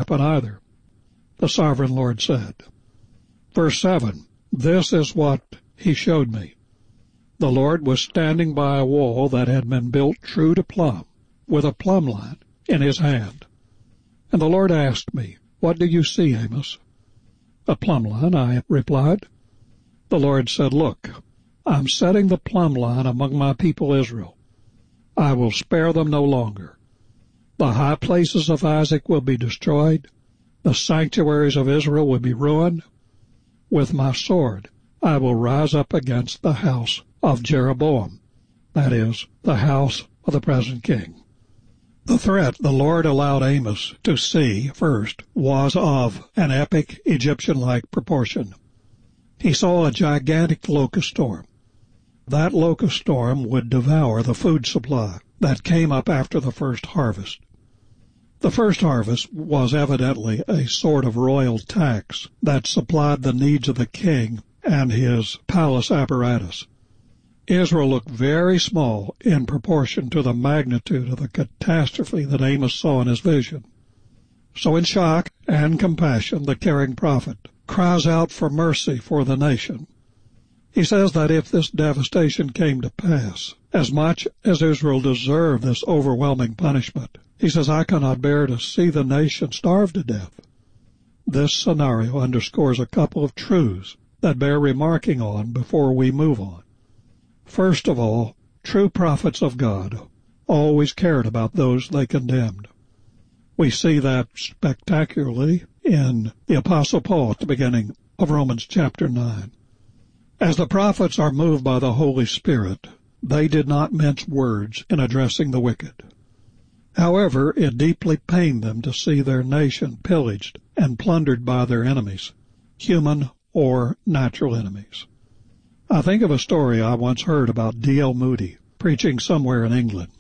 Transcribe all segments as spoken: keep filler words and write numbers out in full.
happen either. The sovereign Lord said. Verse seven, this is what he showed me. The Lord was standing by a wall that had been built true to plumb, with a plumb line in his hand. And the Lord asked me, what do you see, Amos? A plumb line, I replied. The Lord said, look, I'm setting the plumb line among my people Israel. I will spare them no longer. The high places of Isaac will be destroyed. The sanctuaries of Israel will be ruined. With my sword I will rise up against the house of Jeroboam, that is, the house of the present king. The threat the Lord allowed Amos to see first was of an epic Egyptian-like proportion. He saw a gigantic locust storm. That locust storm would devour the food supply that came up after the first harvest. The first harvest was evidently a sort of royal tax that supplied the needs of the king and his palace apparatus. Israel looked very small in proportion to the magnitude of the catastrophe that Amos saw in his vision. So in shock and compassion, the caring prophet cries out for mercy for the nation. He says that if this devastation came to pass, as much as Israel deserved this overwhelming punishment, he says, I cannot bear to see the nation starve to death. This scenario underscores a couple of truths that bear remarking on before we move on. First of all, true prophets of God always cared about those they condemned. We see that spectacularly in the Apostle Paul at the beginning of Romans chapter nine. As the prophets are moved by the Holy Spirit, they did not mince words in addressing the wicked. However, it deeply pained them to see their nation pillaged and plundered by their enemies, human or natural enemies. I think of a story I once heard about D L Moody preaching somewhere in England.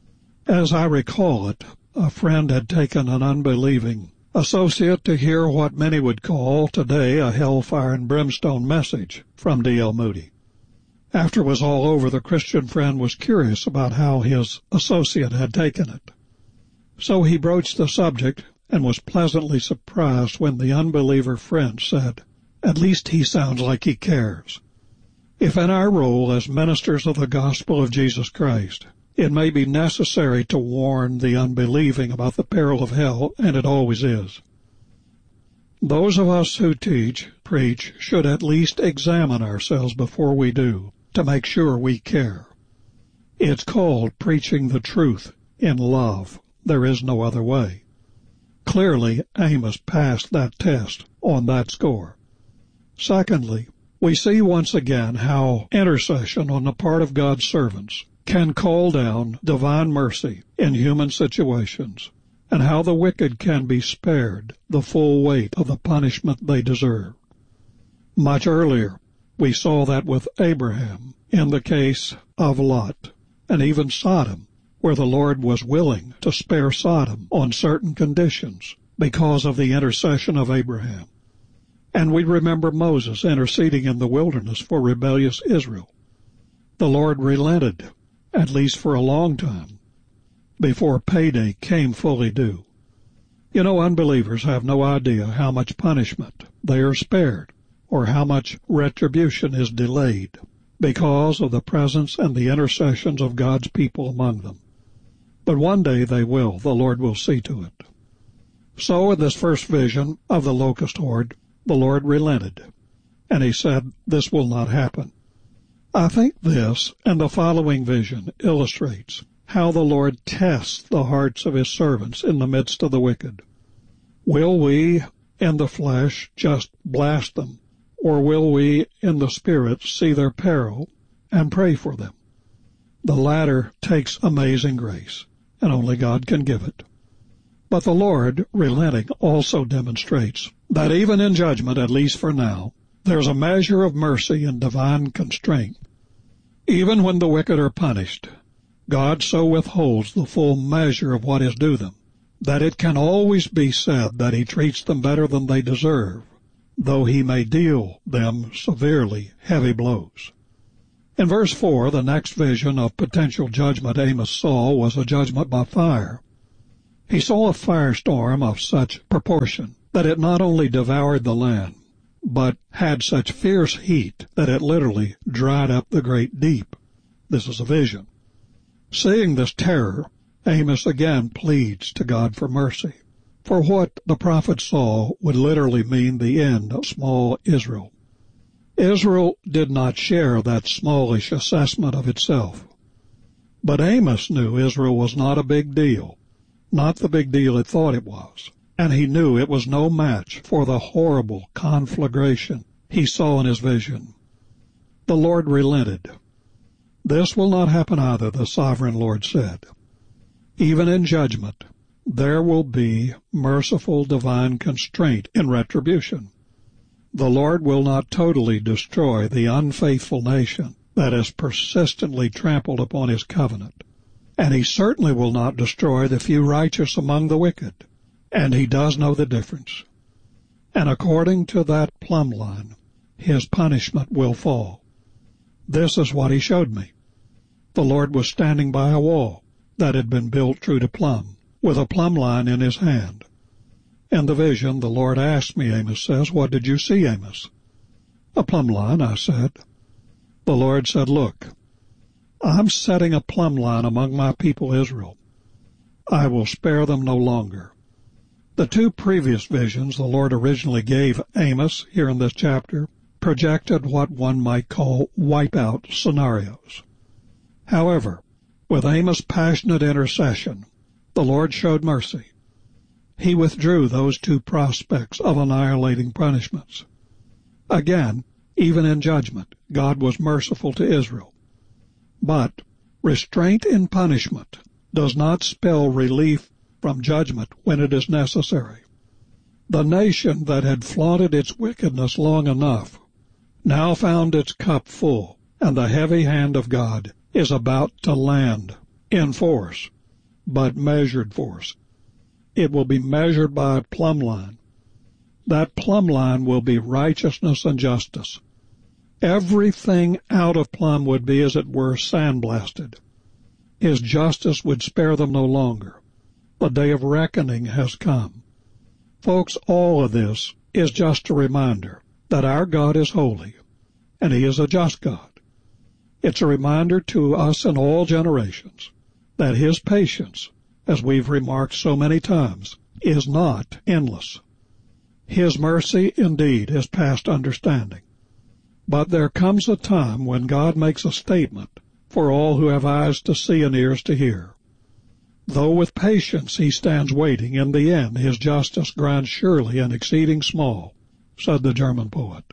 As I recall it, a friend had taken an unbelieving associate to hear what many would call today a hellfire and brimstone message from D L Moody. After it was all over, the Christian friend was curious about how his associate had taken it. So he broached the subject and was pleasantly surprised when the unbeliever friend said, "At least he sounds like he cares." If in our role as ministers of the gospel of Jesus Christ, it may be necessary to warn the unbelieving about the peril of hell, and it always is, those of us who teach, preach, should at least examine ourselves before we do, to make sure we care. It's called preaching the truth in love. There is no other way. Clearly, Amos passed that test on that score. Secondly, we see once again how intercession on the part of God's servants can call down divine mercy in human situations, and how the wicked can be spared the full weight of the punishment they deserve. Much earlier, we saw that with Abraham in the case of Lot, and even Sodom, where the Lord was willing to spare Sodom on certain conditions because of the intercession of Abraham. And we remember Moses interceding in the wilderness for rebellious Israel. The Lord relented, at least for a long time, before payday came fully due. You know, unbelievers have no idea how much punishment they are spared or how much retribution is delayed because of the presence and the intercessions of God's people among them. But one day they will. The Lord will see to it. So in this first vision of the locust horde, the Lord relented, and he said, this will not happen. I think this and the following vision illustrates how the Lord tests the hearts of his servants in the midst of the wicked. Will we, in the flesh, just blast them, or will we, in the spirit, see their peril and pray for them? The latter takes amazing grace, and only God can give it. But the Lord, relenting, also demonstrates that even in judgment, at least for now, there's a measure of mercy and divine constraint. Even when the wicked are punished, God so withholds the full measure of what is due them, that it can always be said that he treats them better than they deserve, though he may deal them severely heavy blows. In verse four, the next vision of potential judgment Amos saw was a judgment by fire. He saw a firestorm of such proportion that it not only devoured the land, but had such fierce heat that it literally dried up the great deep. This is a vision. Seeing this terror, Amos again pleads to God for mercy, for what the prophet saw would literally mean the end of small Israel. Israel did not share that smallish assessment of itself. But Amos knew Israel was not a big deal, not the big deal it thought it was, and he knew it was no match for the horrible conflagration he saw in his vision. The Lord relented. This will not happen either, the sovereign Lord said. Even in judgment, there will be merciful divine constraint in retribution. The Lord will not totally destroy the unfaithful nation that has persistently trampled upon his covenant, and he certainly will not destroy the few righteous among the wicked, and he does know the difference. And according to that plumb line, his punishment will fall. This is what he showed me. The Lord was standing by a wall that had been built true to plumb, with a plumb line in his hand. In the vision, the Lord asked me, Amos says, "What did you see, Amos?" "A plumb line," I said. The Lord said, "Look, I'm setting a plumb line among my people Israel. I will spare them no longer." The two previous visions the Lord originally gave Amos here in this chapter projected what one might call wipeout scenarios. However, with Amos' passionate intercession, the Lord showed mercy. He withdrew those two prospects of annihilating punishments. Again, even in judgment, God was merciful to Israel. But restraint in punishment does not spell relief from judgment when it is necessary. The nation that had flaunted its wickedness long enough now found its cup full, and the heavy hand of God is about to land in force, but measured force. It will be measured by a plumb line. That plumb line will be righteousness and justice. Everything out of plumb would be, as it were, sandblasted. His justice would spare them no longer. The day of reckoning has come. Folks, all of this is just a reminder that our God is holy, and he is a just God. It's a reminder to us in all generations that his patience, as we've remarked so many times, is not endless. His mercy, indeed, is past understanding. But there comes a time when God makes a statement for all who have eyes to see and ears to hear. Though with patience he stands waiting, in the end his justice grinds surely and exceeding small, said the German poet.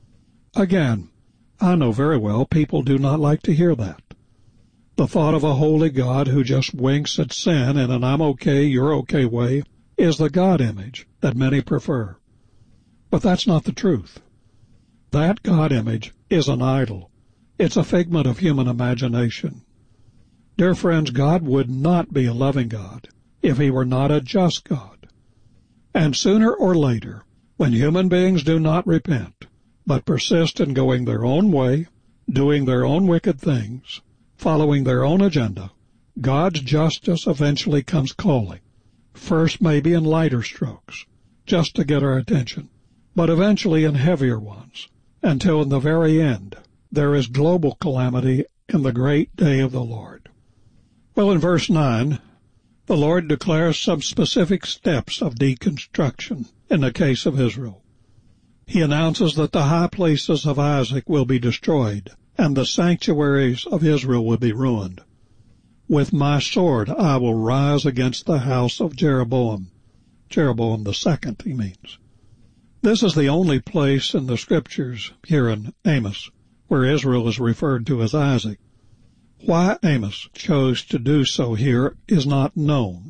Again, I know very well people do not like to hear that. The thought of a holy God who just winks at sin in an I'm okay, you're okay way is the God image that many prefer. But that's not the truth. That God image is an idol. It's a figment of human imagination. Dear friends, God would not be a loving God if he were not a just God. And sooner or later, when human beings do not repent, but persist in going their own way, doing their own wicked things, following their own agenda, God's justice eventually comes calling, first maybe in lighter strokes, just to get our attention, but eventually in heavier ones, until in the very end there is global calamity in the great day of the Lord. Well, in verse nine, the Lord declares some specific steps of deconstruction in the case of Israel. He announces that the high places of Isaac will be destroyed, and the sanctuaries of Israel will be ruined. With my sword I will rise against the house of Jeroboam. Jeroboam the second, he means. This is the only place in the Scriptures, here in Amos, where Israel is referred to as Isaac. Why Amos chose to do so here is not known.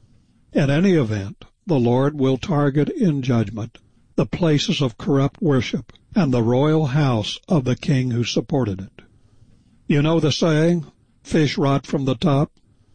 In any event, the Lord will target in judgment the places of corrupt worship and the royal house of the king who supported it. You know the saying, fish rot from the top?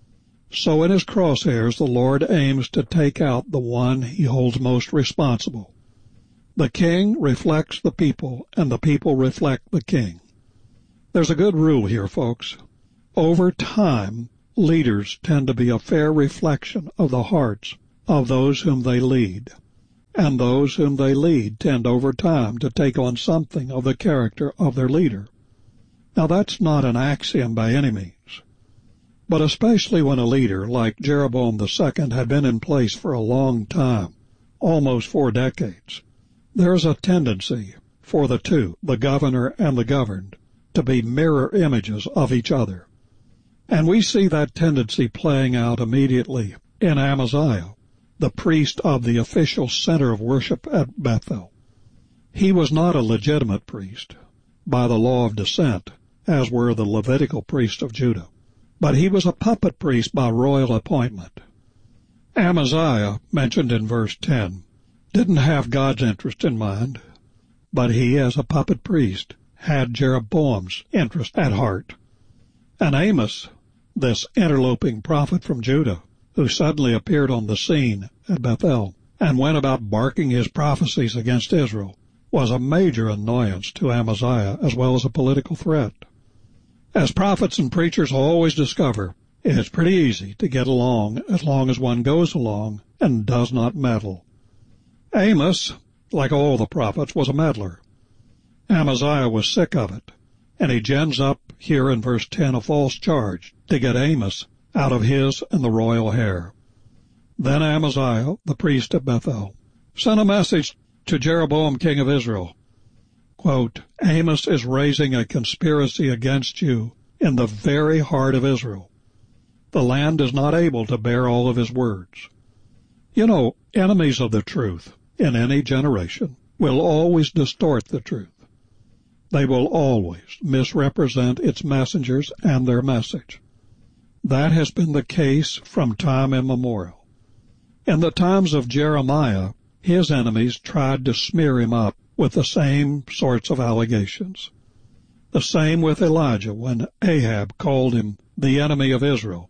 So in his crosshairs the Lord aims to take out the one he holds most responsible. The king reflects the people, and the people reflect the king. There's a good rule here, folks. Over time, leaders tend to be a fair reflection of the hearts of those whom they lead, and those whom they lead tend over time to take on something of the character of their leader. Now that's not an axiom by any means, but especially when a leader like Jeroboam the Second had been in place for a long time, almost four decades, there's a tendency for the two, the governor and the governed, to be mirror images of each other. And we see that tendency playing out immediately in Amaziah, the priest of the official center of worship at Bethel. He was not a legitimate priest by the law of descent, as were the Levitical priests of Judah, but he was a puppet priest by royal appointment. Amaziah, mentioned in verse ten, didn't have God's interest in mind, but he, as a puppet priest, had Jeroboam's interest at heart. And Amos, this interloping prophet from Judah, who suddenly appeared on the scene at Bethel and went about barking his prophecies against Israel, was a major annoyance to Amaziah as well as a political threat. As prophets and preachers always discover, it's pretty easy to get along as long as one goes along and does not meddle. Amos, like all the prophets, was a meddler. Amaziah was sick of it, and he gins up here in verse ten a false charge to get Amos out of his and the royal hair. Then Amaziah, the priest at Bethel, sent a message to Jeroboam, king of Israel. Quote, Amos is raising a conspiracy against you in the very heart of Israel. The land is not able to bear all of his words. You know, enemies of the truth in any generation will always distort the truth. They will always misrepresent its messengers and their message. That has been the case from time immemorial. In the times of Jeremiah, his enemies tried to smear him up with the same sorts of allegations. The same with Elijah when Ahab called him the enemy of Israel.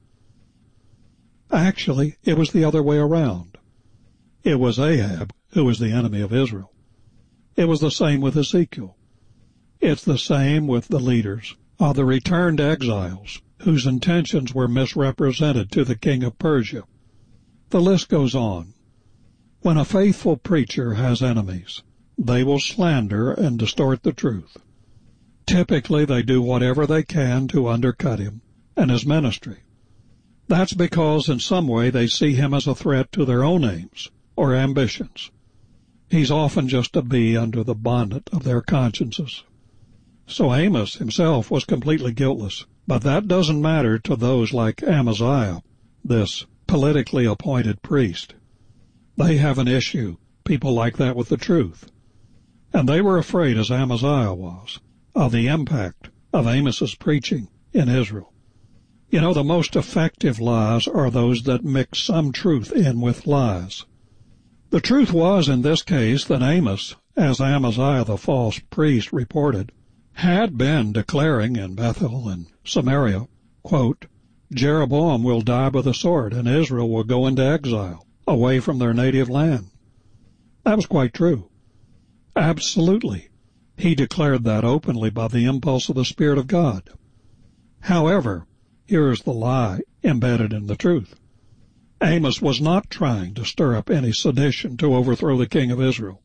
Actually, it was the other way around. It was Ahab who was the enemy of Israel. It was the same with Ezekiel. It's the same with the leaders of the returned exiles whose intentions were misrepresented to the king of Persia. The list goes on. When a faithful preacher has enemies, they will slander and distort the truth. Typically, they do whatever they can to undercut him and his ministry. That's because in some way they see him as a threat to their own aims or ambitions. He's often just a bee under the bonnet of their consciences. So Amos himself was completely guiltless, but that doesn't matter to those like Amaziah, this politically appointed priest. They have an issue, people like that, with the truth. And they were afraid, as Amaziah was, of the impact of Amos's preaching in Israel. You know, the most effective lies are those that mix some truth in with lies. The truth was, in this case, that Amos, as Amaziah the false priest reported, had been declaring in Bethel and Samaria, quote, Jeroboam will die by the sword, and Israel will go into exile, away from their native land. That was quite true. Absolutely. He declared that openly by the impulse of the Spirit of God. However, here is the lie embedded in the truth. Amos was not trying to stir up any sedition to overthrow the king of Israel.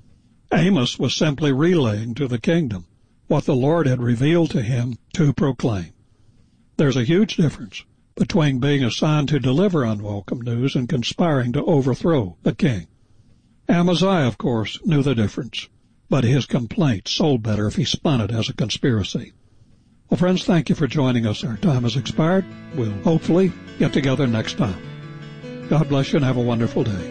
Amos was simply relaying to the kingdom what the Lord had revealed to him to proclaim. There's a huge difference between being assigned to deliver unwelcome news and conspiring to overthrow the king. Amaziah, of course, knew the difference, but his complaint sold better if he spun it as a conspiracy. Well, friends, thank you for joining us. Our time has expired. We'll hopefully get together next time. God bless you and have a wonderful day.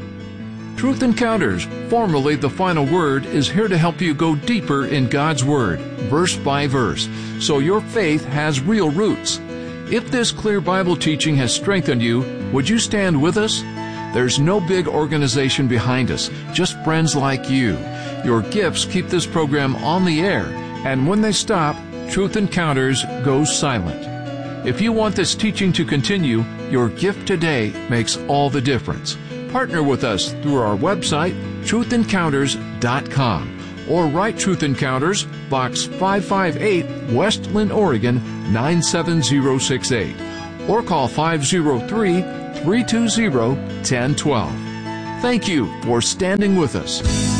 Truth Encounters, formerly The Final Word, is here to help you go deeper in God's Word, verse by verse, so your faith has real roots. If this clear Bible teaching has strengthened you, would you stand with us? There's no big organization behind us, just friends like you. Your gifts keep this program on the air, and when they stop, Truth Encounters goes silent. If you want this teaching to continue, your gift today makes all the difference. Partner with us through our website, truth encounters dot com, or write Truth Encounters, Box five five eight, West Linn, Oregon, nine seven zero six eight. or call five oh three, three two zero, one oh one two. Thank you for standing with us.